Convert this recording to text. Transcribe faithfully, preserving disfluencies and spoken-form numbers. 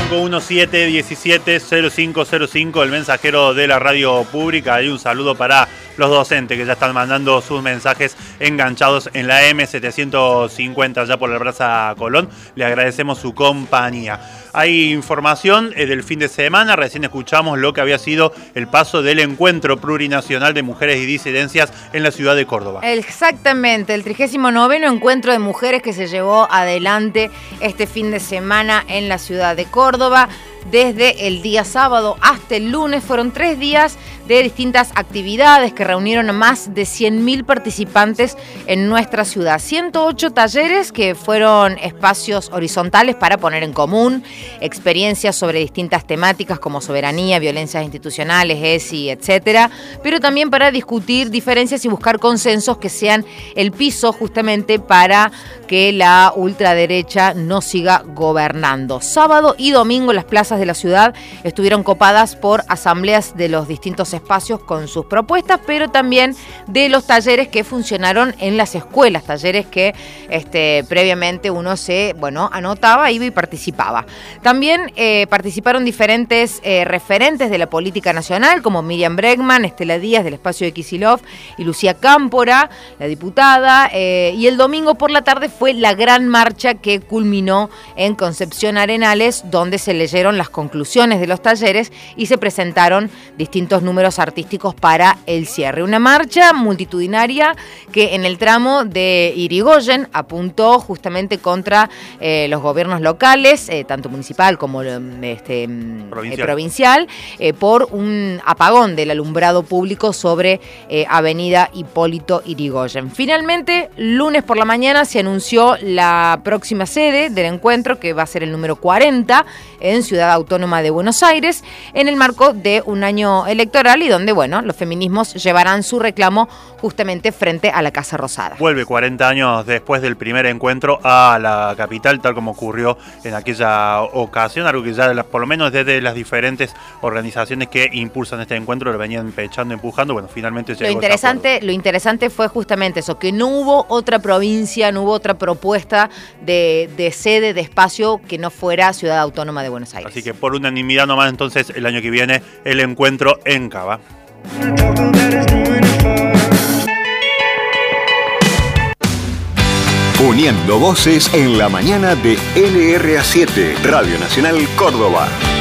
cinco uno siete, diecisiete, cero cinco cero cinco, el mensajero de la radio pública. Hay un saludo para los docentes que ya están mandando sus mensajes enganchados en la M setecientos cincuenta ya por la Plaza Colón. Le agradecemos su compañía. Hay información eh, del fin de semana. Recién escuchamos lo que había sido el paso del Encuentro Plurinacional de Mujeres y Disidencias en la ciudad de Córdoba. Exactamente, el trigésimo noveno Encuentro de Mujeres que se llevó adelante este fin de semana en la ciudad de Córdoba. Desde el día sábado hasta el lunes fueron tres días de distintas actividades que reunieron a más de cien mil participantes en nuestra ciudad. ciento ocho talleres que fueron espacios horizontales para poner en común experiencias sobre distintas temáticas como soberanía, violencias institucionales, E S I, etcétera, pero también para discutir diferencias y buscar consensos que sean el piso justamente para que la ultraderecha no siga gobernando. Sábado y domingo las plazas de la ciudad estuvieron copadas por asambleas de los distintos espacios con sus propuestas, pero también de los talleres que funcionaron en las escuelas, talleres que este, previamente uno se, bueno, anotaba, iba y participaba. También eh, participaron diferentes eh, referentes de la política nacional, como Miriam Bregman, Estela Díaz del espacio de Kicillof y Lucía Cámpora, la diputada, eh, y el domingo por la tarde fue la gran marcha que culminó en Concepción Arenales, donde se leyeron las conclusiones de los talleres y se presentaron distintos números artísticos para el cierre. Una marcha multitudinaria que en el tramo de Irigoyen apuntó justamente contra eh, los gobiernos locales, eh, tanto municipal como este, provincial, eh, provincial eh, por un apagón del alumbrado público sobre eh, Avenida Hipólito Irigoyen. Finalmente, lunes por la mañana se anunció la próxima sede del encuentro, que va a ser el número cuarenta en Ciudad Autónoma de Buenos Aires, en el marco de un año electoral y donde, bueno, los feminismos llevarán su reclamo justamente frente a la Casa Rosada. Vuelve cuarenta años después del primer encuentro a la capital, tal como ocurrió en aquella ocasión, algo que ya por lo menos desde las diferentes organizaciones que impulsan este encuentro lo venían pechando, empujando. Bueno, finalmente llegó. Lo interesante, lo interesante fue justamente eso, que no hubo otra provincia, no hubo otra propuesta de, de sede, de espacio que no fuera Ciudad Autónoma de Buenos Aires. Así que por unanimidad nomás, entonces, el año que viene, el encuentro en Cava. Uniendo voces en la mañana de L R A siete, Radio Nacional Córdoba.